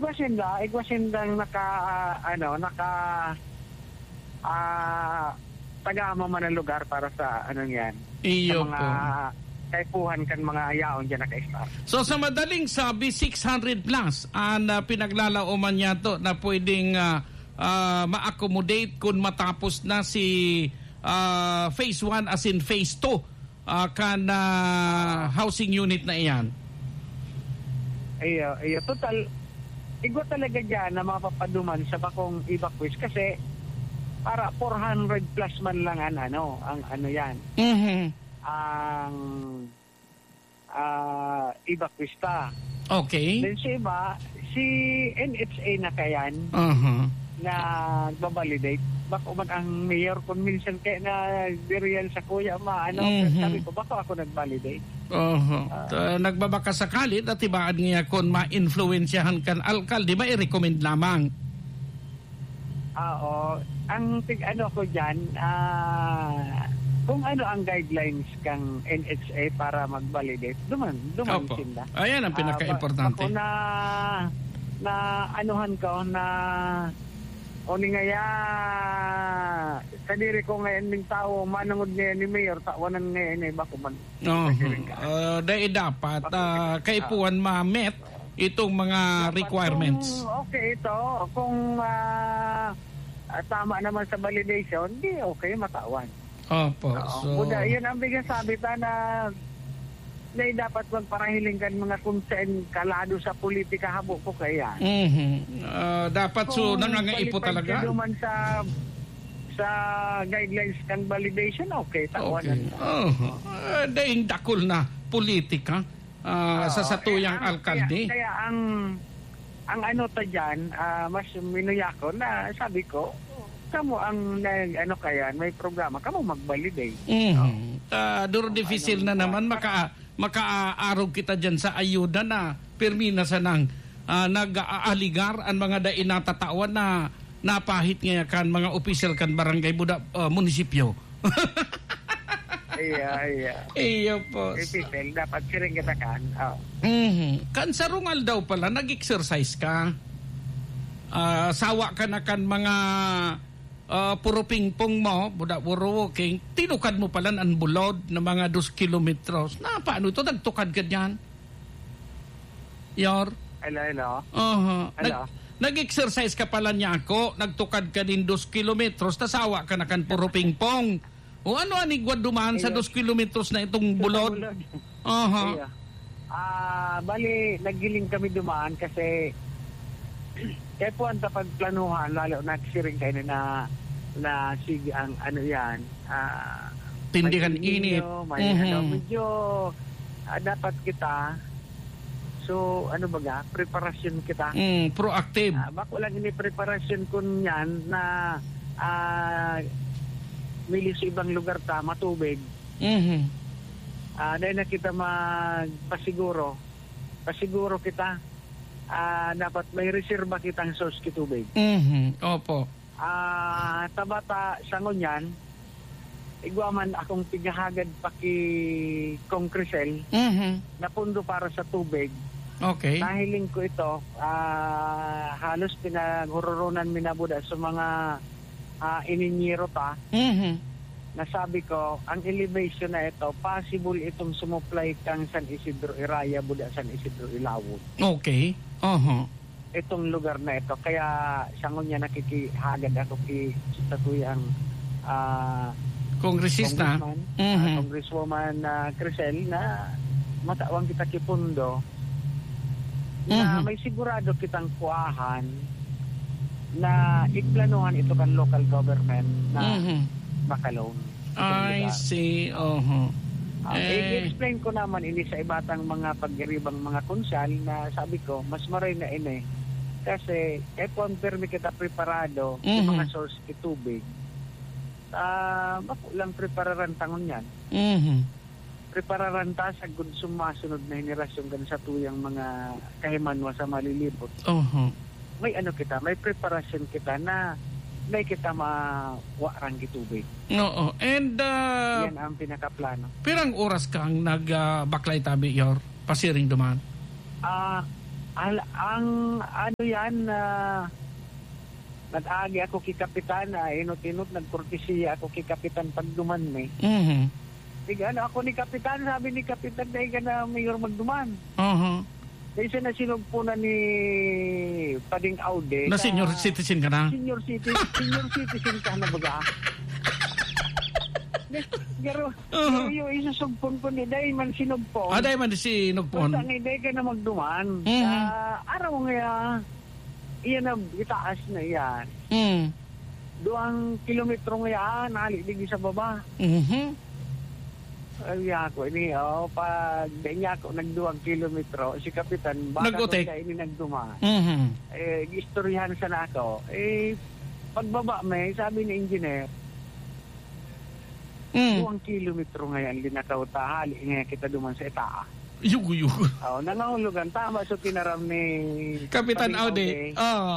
igwasindang tagama man ang lugar para sa yan. Iyo sa mga po. kaipuhan kan mga ayaon dyan naka-start. So sa madaling sabi, 600 plus ang pinaglalauman niya to na pwedeng ma-accommodate kung matapos na si phase 1 as in phase 2 kan housing unit na iyan. Iyo. Total, igwa talaga dyan na mapapaduman sa bakong evacuees kasi para 400 plus man lang ang yan. Mm-hmm. Ang evacuista. Okay. Then si NHA na kayan na babalidate. Bako man ang mayor kung minsan kaya na diriyan sa kuya sabi ko, bako ako nag-validate. Nagbabaka sakali at tibaan niya kung ma-influensyahan kan alkalde, ba i-recommend lamang? Oo. Ang ko dyan, kung ang guidelines kang NHA para mag-validate, duman sila. Ayan ang pinaka-importante. Ako na anuhan ko na kadiri ko ngayon ng tao, manangod ngayon ni Mayor, tawanan ngayon bako man. Dahil dapat kaipuan ma-met itong mga requirements. Kung okay ito, kung tama naman sa validation, di okay, matawan. Opo. Yun ang bigyan sabi na dapat magparahiling kan mga concern kalado sa politika habo ko kaya. Dapat nangangaipo talaga. Kung naman sa guidelines kan validation, okay, tawanan. Dahil dakol na politika sa satuyang alkalde. Kaya ang dyan, mas minuyako na sabi ko, kamo ang may programa, kamo mag-validate. Duro difficile na naman makaarog kita dyan sa ayuda na permina sa nang nag-aaligar ang mga dainatatawan na napahit nga kan mga opisyal kan barangay buda munisipyo. Iya po. People, dapat siring kita kan. Kan sa rungal daw pala, nag-exercise ka. Sawa ka na kan mga puro pingpong mo, buda puro walking, tinukad mo pala ang bulod na mga 2 kilometros. Na, paano ito? Nagtukad ka dyan? Yor? Hello? Nag-exercise ka pala niya ako, nagtukad ka din 2 kilometros, tasawa ka na kan puro pingpong. O ano anigwad dumaan sa 2 kilometros na itong bulod? Bali, nagiling kami dumaan kasi kaya po ang pagplanuhan, lalo nagsiring kayo na sige ang yan. Tindihan init. Medyo dapat kita. So, preparasyon kita. Proactive. Bako lang ini preparasyon kun yan na milis ibang lugar matubig. Dahil na kita magpasiguro. Pasiguro kita. Dapat may reserba kitang source kitubig. Opo. Tabata sa ngunyan, igwaman akong tigahagad paki Kongresel na pundo para sa tubig. Okay. Nahiling ko ito, halos pinagururunan minabuda sa mga ininyero pa. Nasabi ko, ang elevation na ito, possible itong sumupply kang San Isidro Iraya, buda San Isidro Ilawod. Okay. Itong lugar na ito. Kaya sangon niya nakikihagad ako sa tuyang Kongresista. Congresswoman Crisel na matawang kita kipundo na may sigurado kitang kuahan na iplanuhan ito kan local government na Bacalao. I see. I-explain ko naman ini sa ibatang mga pagdiribang mga konsal na sabi ko, mas maray na ini. Kasi, confirm kita preparado yung mga source kitubig. Bako lang prepararan tangon yan. Prepararan ta sa sumasunod na henerasyon gan sa tuyang mga kahimanwa sa malilipot. May may preparasyon kita na may kita mawarang kitubig. Oo. And yan ang pinakaplano. Pirang oras kang nagbaklay tabi yor pasiring duman? Ang ano yan, nag-agi ako kay Kapitan, inot-inot, nagkortesiya ako kay Kapitan pagduman me. Ano, ako ni Kapitan, sabi ni Kapitan, dahil ka na mayor magduman. Dahil siya na sinugpunan ni Pading Aude. Na senior citizen ka na? Senior citizen ka na baga. Pero yung isusugpon ko ni Day man sinugpon. Day man sinugpon. Basta ni Day ka na magduman. Araw nga, iyan na itaas na yan. 2 kilometro nga yan, naliligi sa baba. Ay ako, pag niya ako nag 2 kilometro, si Kapitan, baka ko siya ini nagduma. Istoryahan sa na ako. Pagbaba may, sabi ni engineer, 2 kilometro ngayon, linakaw tahali nga kita duman sa itaa. Yugo. Nangahulugan, tama so tinaram ni Kapitan Aude.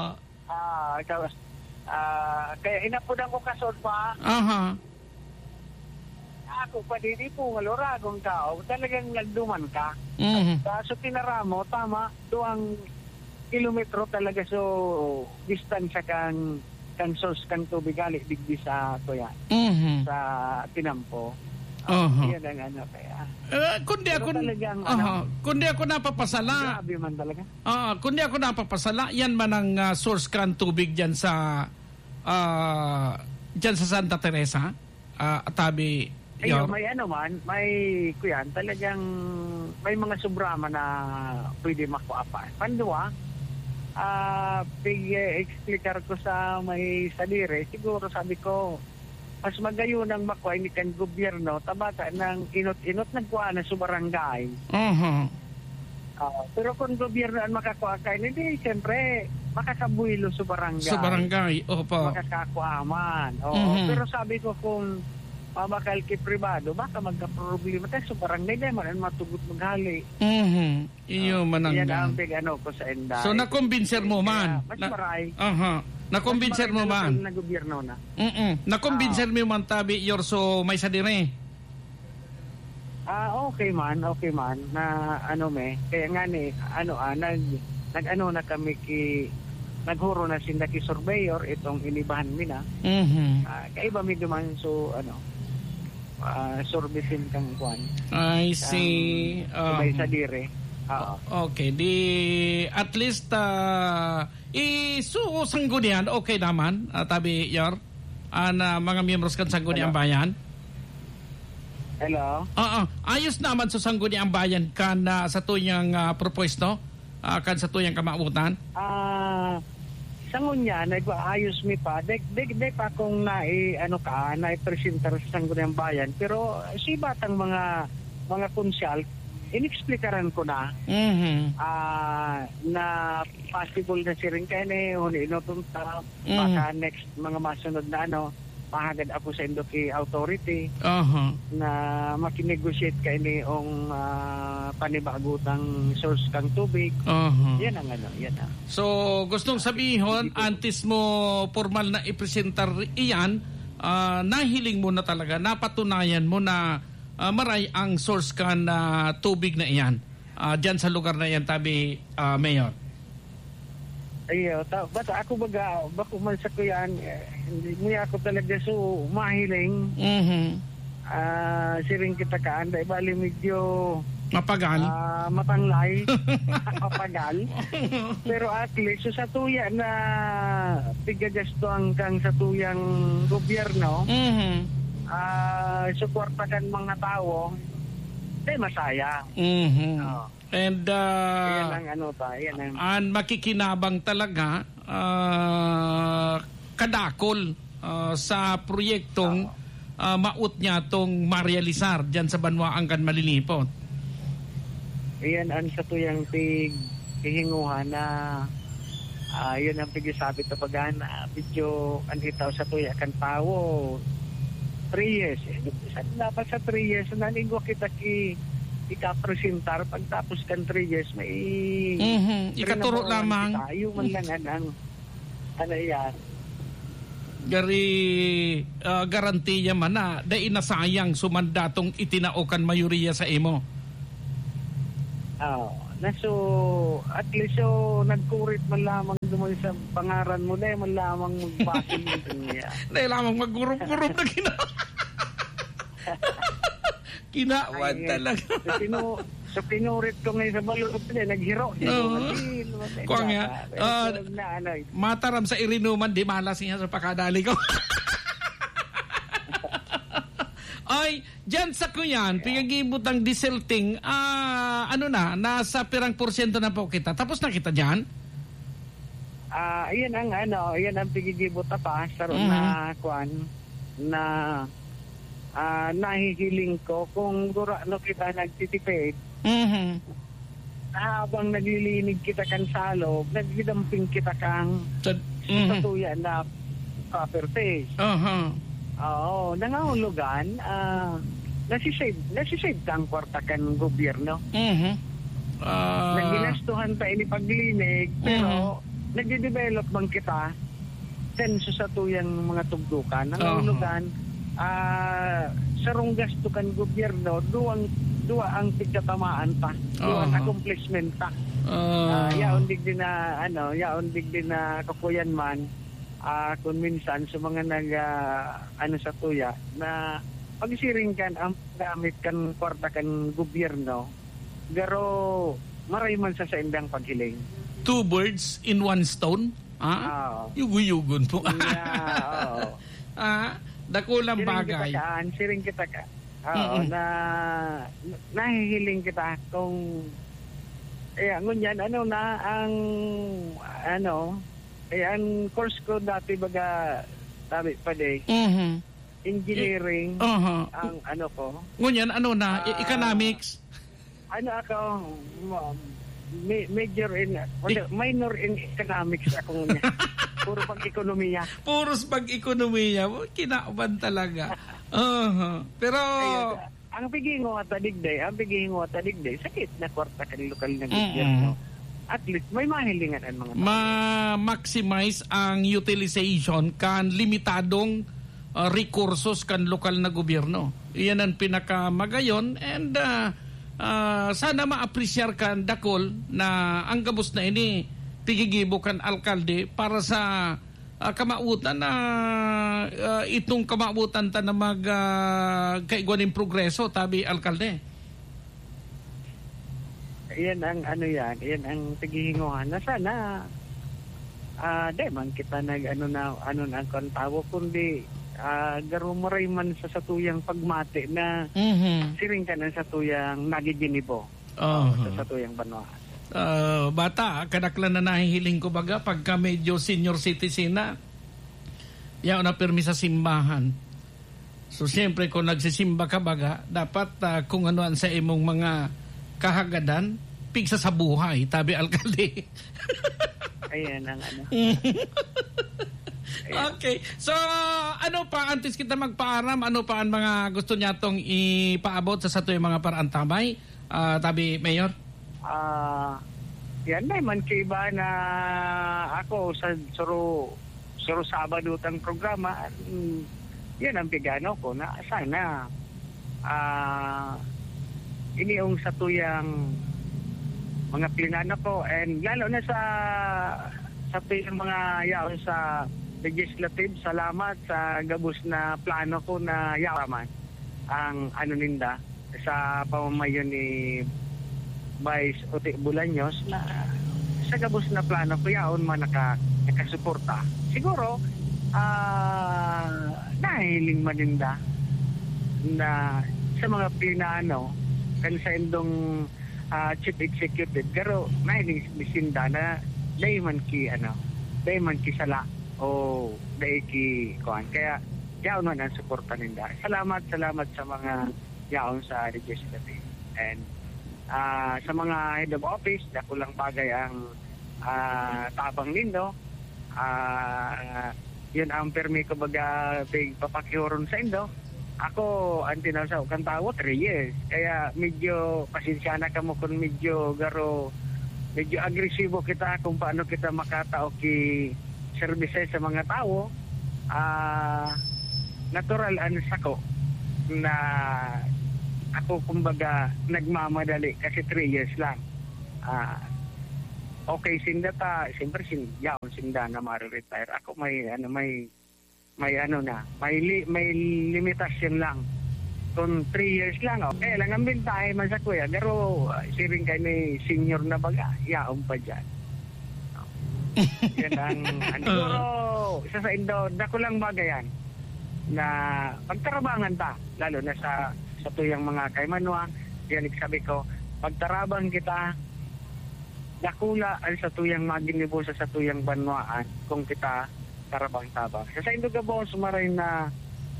Kaya inapunan ko kasod pa. Ako pa din po, maluragong tao, talagang nagduman ka. So tinaram mo, tama, 2 kilometro talaga so distansya kang source kang tubig gali digdi sa kuya. Sa tinampo. Yan ang ano kaya. Kundi ako napapasala. Grabe man talaga. Kundi ako napapasala, yan man ang source kang tubig diyan sa Santa Teresa. Tabi may kuyan, talagang may mga sobrama na pwede makuha pa. Pandua, explicar ko sa may salire, siguro sabi ko, mas magayon ang makuha ni kan gobyerno, tabata ng inot-inot nagkuha na sa barangay. Pero kung gobyerno ang makakuha kayo, hindi, siyempre, makakabuilo sa barangay. Sa barangay, opo. Makakakuha man. Pero sabi ko kung mabakal kay privado, baka magka-problema tayo sa barangay na man matugot maghali. Iyo manang. Yan ang big ko sa Inday. So nakumbinser mo man. Mas maray. Nakumbinser mo man. Na gobyerno na. Nakumbinser mo man tabi yorso may sadire. Okay man. Na kaya nga ni na kami naghuro na sinda ki surveyor itong inibahan mi na. Kaiba mi duman so sorbisin kang kwan. I see. May sadire. Okay, at least sanggunian okay naman tabi yor mga miyembros kan sangguniang bayan. Hello. Ayos naman sa sangguniang bayan kan sa tuyang propuesto kan sa tuyang kamautan. Sangunya nagayos mi pa dek pa kung na-presentar sa sangguniang bayan pero si batang mga konsyal inexplikaran ko na na possible na siring kaya inutunta baka next mga masunod na mahagad ako sa Indoki authority na makinegotiate kayo yung panibagutang source kang tubig. Yan ang yan. So gustong sabihin antes mo formal na ipresentar iyan, nahiling mo na talaga, napatunayan mo na maray ang source kan tubig na iyan dyan sa lugar na iyan tabi Mayor. Basta ako bako man sa kuyan, hindi mo ako talaga so mahiling. Siring kita kaanday, bali medyo mapagal. Matanglay. Mapagal. Pero at least, so sa tuya na pigagastuan kang sa tuyang gobyerno, suporta kan mga tao, masaya. And yan ang makikinabang talaga kadakol sa proyektong maut niya tong marealisar dyan sa Banwaang kan Malilipot. Iyan ang sa tuyang hihinguhan na yun ang pigisabi ito pag video anditaw sa tuya kan tawo 3 years. Dapat sa 3 years nanigo kita ikapresentar pagtapos kan 3 years may ikaturo lamang tayo man lang yan gari garantiya man na dahil nasayang sumandatong itinaokan mayoriya sa imo. at least nagkurit man lamang duman sa pangaran mo na man lamang magbasin niya. Dahil lamang maggurup-gurup na kinawan talaga. So pinurit ko ngayon sa balot niya, naghiro. Kuha nga, mataram sa irinuman, di malas niya sa pakadali ko. Ay, dyan sa kuyan, pigagibutang diselting, nasa pirang porsyento na po kita. Tapos na kita dyan? Ayan ang pigigibot pa sa na kuan na nahihiling ko kung gurano kita nagtitipid. Habang naglilinig kita kan salog, nagdidamping kita kang satuya na copper face. Oo, nangahulugan, nasisave kang kwarta kan gobyerno. Naginastuhan tayo ni paglinig, pero nagde-develop bang kita senso sa tuyang mga tugdukan. Nangahulugan, sarong gasto kan gobyerno, duwa ang tigkatamaan pa, duwa ang accomplishment pa. Yaon dig din na kakuyan man, kung minsan sa mga sa tuya na pagsiring kan ang gamit kan kwarta kan gobyerno garo maray man sa indang paghiling. 2 birds in 1 stone? Yugo-yugon po. Dakulang bagay. Siring kita ka. Na nahihiling kita kung ngunyan ang course ko dati baga tabi pa day. Engineering ang ko. Ngunyan economics. Ako minor in economics ako niya. Puro pag-ekonomiya. Puros pag-ekonomiya. Kinauban talaga. Pero ang pigingo at adigday, sakit na kwarta kan lokal na gobyerno. At least may mahilingan ang mga ma-maximize ang utilization kan limitadong recursos kan lokal na gobyerno. Iyan ang pinakamagayon and sana ma-appreciate kan dakol na ang gabos na ini tigigibo kan alkalde para sa kamautan na itong kamautan ta na kaigwaning progreso tabi alkalde. Yan ang yan ang tighihinguhan na sana man kita ang kontawo kundi garumaray man sa satuyang pagmati na siring ka na satuyang nagiginibo sa satuyang banwaan. Bata, kadaklan na nahihiling ko baga pagka medyo senior citizen na yaw na pirmi sa simbahan. So siyempre kung nagsisimba ka baga dapat kung anuan sa imong mga kahagadan pigsa sa buhay, tabi alkalde. Ayan ang Okay. So, antes kita magpaaram, ano pa ang mga gusto niya tong ipaabot sa satoy mga paraan tamay? Tabi, Mayor? Yan naman kiba na ako sa suro Sabado tang programa, yan ang bigano ko na sana ini yung satuyang mga plinano ko and lalo na sa tuyang mga yaon sa legislative, salamat sa gabos na plano ko na yaman ang ninda sa pamamayon ni Vice Ote Bulaños na sa gabos na plano ko yaon man nakasuporta. Siguro nahiling maninda na sa mga plinano kan sa indong chief executive pero nahiling bisinda na dayman ki sala o day ki kuan kaya yaon man ang suporta ninda. Salamat sa mga yaon sa legislative and sa mga head of office dako lang bagay ang tabang nindo. Yun ang permi ko baga papakihoron sa indo. Ako ang tinasaw kan tawo 3 years kaya medyo pasensya na kamo kung medyo agresibo kita kung paano kita makatao ki services sa mga tao. Natural ang sako na ako kumbaga nagmamadali kasi 3 years lang. okay sinda ta, siyempre sinda na ma-retire. Ako may limitasyon lang. Kung 3 years lang, okay lang ang bintahe man sa kuya. Pero siring kayo may senior na baga, yaon pa dyan. Yan ang siguro, isa sa Indo, dako lang bagayan na pagtarabangan ta, lalo na sa tuyang mga kaymanwa. Yan sabi ko, pagtarabang kita, dakula ang sa tuyang maginibo sa tuyang banwaan kung kita tarabang-tabang. Sa Indo Gabo, sumaray na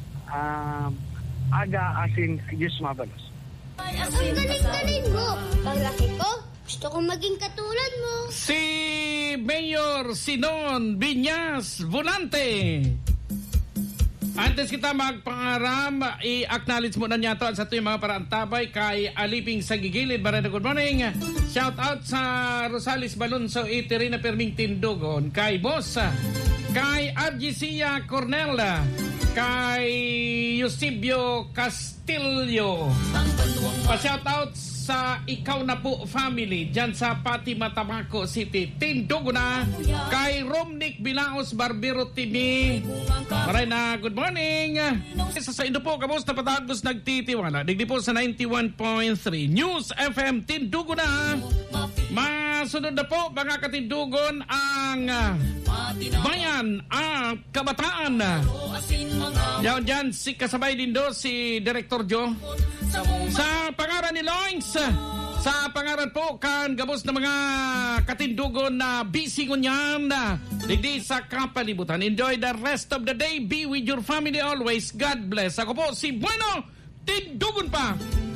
aga asin Diyos mabalos. Ang galing-galing mo. Paglaki ko, gusto kong maging katulad mo. Si Mayor Sinon Viñas Volante. Antes kita magpangaram, i-acknowledge mo na niya to sa ito yung mga parantabay kay Aliping Sagigilid. Barada, good morning. Shout out sa Rosales Balonso, Iterina Perming Tindugon, kay Boss, kay Argisia Cornella, kay Eusebio Castillo. Pa-shout out sa Ikaw na po family dyan sa Pati Matabaco City, Tindugo na. Kay Romnick Bilaos Barbero TV, maray na good morning. Sa Indo po, kamusta patagos nagtitiwala? Digdi po sa 91.3 News FM Tindugo na. Masunod na po mga katindugon ang bayan at kabataan. Diyan si kasabay din do si Director Joe. Sa pangaran ni Loings, sa pangaran po kan gabos na mga katindugon na busy ngunyan digdi sa kapalibutan. Enjoy the rest of the day. Be with your family always. God bless. Ako po si Bueno Tindugon pa.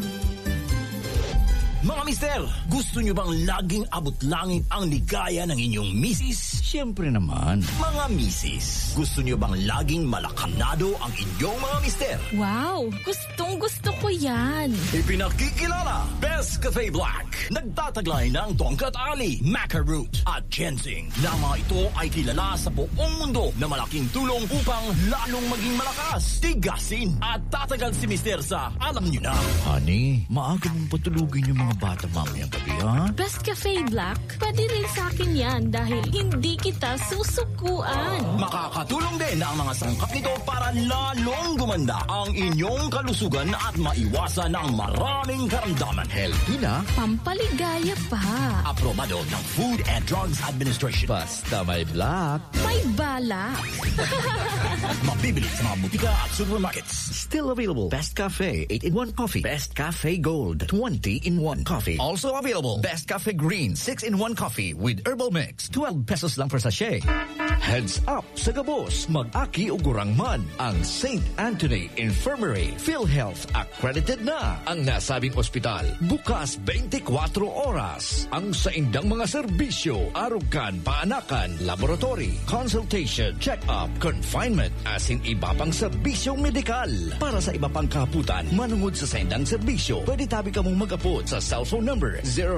Mga mister, gusto nyo bang laging abot langit ang ligaya ng inyong misis? Siyempre naman. Mga misis, gusto nyo bang laging malakanado ang inyong mga mister? Wow! Gustong-gusto ko yan! Ipinakikilala, Best Cafe Black. Nagtataglay ng tongkat ali, maca root at ginseng. Na mga ito ay kilala sa buong mundo na malaking tulong upang lalong maging malakas, tigasin at tatagal si mister sa alam nyo na. Honey, maaga mong patulugin yung mga bata mamayang gabi, ha? Best Cafe Black? Pwede rin sa akin yan dahil hindi kita susukuan. Makakatulong din ang mga sangkap nito para lalong gumanda ang inyong kalusugan at maiwasan ang maraming karamdaman. Healthy na. Pampaligaya pa. Aprobado ng Food and Drugs Administration. Basta may black. May balak. Mabibili sa mga butika at supermarkets. Still available. Best Cafe 8-in-1 coffee. Best Cafe Gold 20-in-1 coffee. Also available. Best Cafe Green 6-in-1 coffee with herbal mix. 12 pesos lang per sachet. Heads up sa Gabos. Mag-aki o gurang man ang St. Anthony Infirmary. PhilHealth accredited na ang nasabing ospital. Bukas 24 oras. Ang saindang mga serbisyo, arugan, paanakan, laboratory, consultation, check-up, confinement, asin iba pang serbisyong medikal. Para sa iba pang kaputan, manungod sa saindang serbisyo, pwede tabi ka mong mag-apod sa cellphone number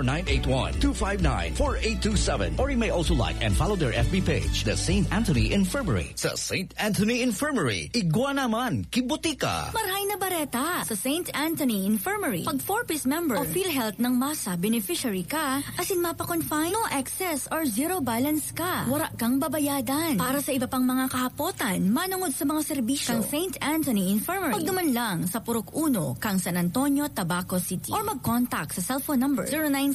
0981-259-4827 or you may also like and follow their FB page, the St. Anthony Infirmary. Sa St. Anthony Infirmary, Iguana man, kibutika. Marhay na bareta sa St. Anthony Infirmary. Pag 4-piece member o PhilHealth ng masa beneficiary ka, asin mapa-confine, no excess or zero balance ka. Wala kang babayadan. Para sa iba pang mga kahapotan, manungod sa mga serbisyo kang St. Anthony Infirmary. Pagduman lang sa Purok 1, kang San Antonio, Tabaco City. Or mag-contact sa cellphone number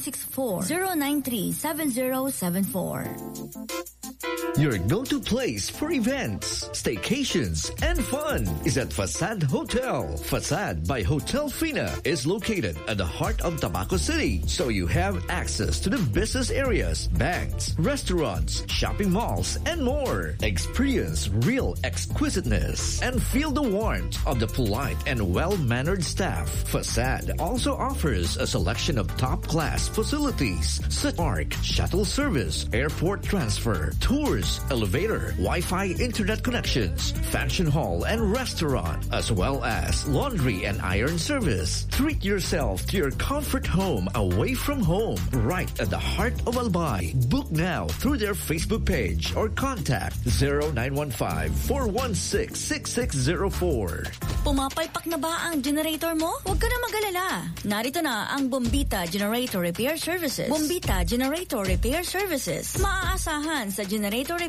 0964-093-7074. Your go-to place for events, staycations, and fun is at Facade Hotel. Facade by Hotel Fina is located at the heart of Tabaco City, so you have access to the business areas, banks, restaurants, shopping malls, and more. Experience real exquisiteness and feel the warmth of the polite and well-mannered staff. Facade also offers a selection of top-class facilities such as park, shuttle service, airport transfer, tours, elevator, Wi-Fi internet connections, function hall and restaurant, as well as laundry and iron service. Treat yourself to your comfort home away from home, right at the heart of Albay. Book now through their Facebook page or contact 0915-416-6604. Pumapalpak na ba ang generator mo? Huwag ka na mag-alala. Narito na ang Bombita Generator Repair Services. Bombita Generator Repair Services. Maaasahan sa generator repair